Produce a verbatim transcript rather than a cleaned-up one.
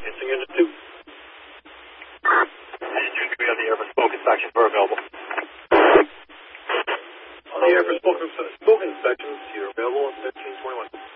Missing unit two. Engine two, we have the air for smoke inspection for available. On the air for smoke, smoke inspections, you're available at fifteen twenty-one.